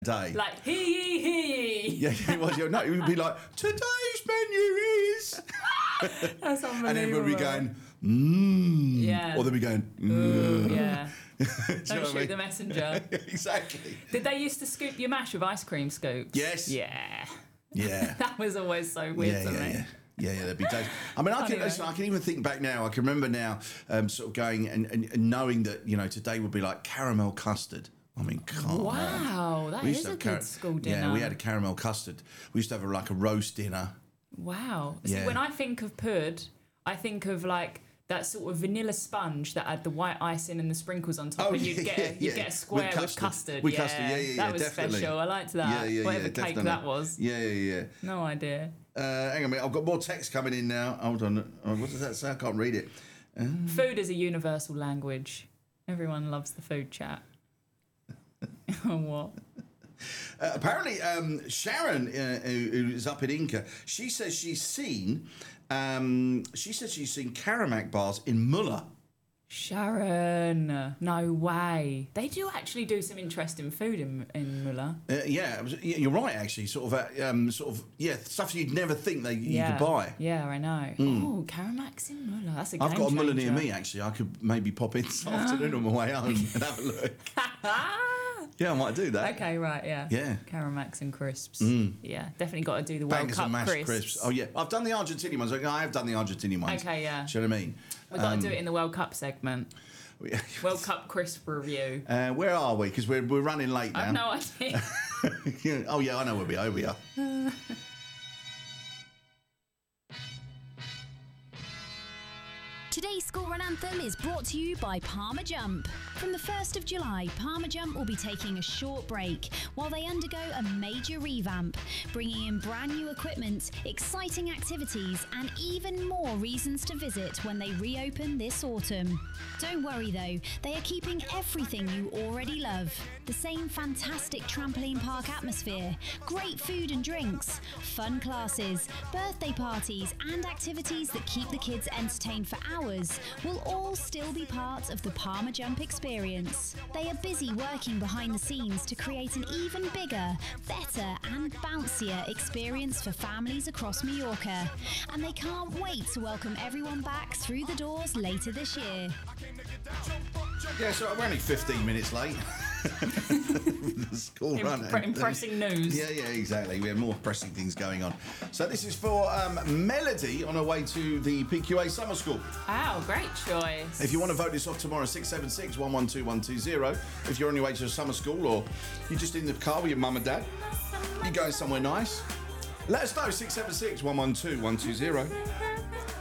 day. Like, hear ye, hear ye. Yeah, it was. No, it would be like, today's menu is. That's unbelievable. And then we'd be going, Yeah. Or they'd be going, Yeah. Don't know what I shoot mean? the messenger. Exactly. Did they used to scoop your mash with ice cream scoops? Yes. Yeah. Yeah. That was always so weird to me. Yeah, there'd be days. I mean, Anyway. I can even think back now. I can remember now sort of going and knowing that, today would be like caramel custard. I mean, come on. Wow, that We used is to a have good school dinner. Yeah, we had a caramel custard. We used to have like a roast dinner. Wow. Yeah. See, when I think of pud, I think of like that sort of vanilla sponge that had the white icing and the sprinkles on top, and you'd get a square with custard. With custard, that was definitely. special. I liked that. Whatever cake definitely. that was. Yeah. No idea. Hang on a minute, I've got more text coming in now. Hold on. What does that say? I can't read it. Food is a universal language. Everyone loves the food chat. What? Apparently, Sharon, who is up in Inca, she says she's seen Karamak bars in Muller. Sharon, no way. They do actually do some interesting food in Muller. Yeah, you're right. Actually, sort of, stuff you'd never think you could buy. Yeah, I know. Oh, Karamak's in Muller. That's a game I've got a Muller changer. near me. Actually, I could maybe pop in this afternoon on my way home and have a look. Yeah, I might do that. Okay, right, yeah. Yeah. Karamak's and crisps. Yeah, definitely got to do the World Bangers Cup and mashed crisps. Oh yeah, I've done the Argentinian ones. I have done the Argentinian ones. Okay, yeah. Do you know what I mean? We've got to do it in the World Cup segment. World Cup crisp review. Where are we? Because we're running late now. I've no idea. Oh yeah, I know where we are. Here we are. Today's School Run Anthem is brought to you by Parma Jump. From the 1st of July, Parma Jump will be taking a short break while they undergo a major revamp, bringing in brand new equipment, exciting activities, and even more reasons to visit when they reopen this autumn. Don't worry though, they are keeping everything you already love. The same fantastic trampoline park atmosphere, great food and drinks, fun classes, birthday parties, and activities that keep the kids entertained for hours will all still be part of the Parma Jump experience. They are busy working behind the scenes to create an even bigger, better and bouncier experience for families across Mallorca, and they can't wait to welcome everyone back through the doors later this year. Yeah, so we're only 15 minutes late. The school run. Impressing news. Yeah, exactly. We have more pressing things going on. So this is for Melody on her way to the PQA Summer School. Wow, great choice. If you want to vote this off tomorrow, 676 112 120. If you're on your way to a summer school or you're just in the car with your mum and dad, you're going somewhere nice, let us know, 676 112 120.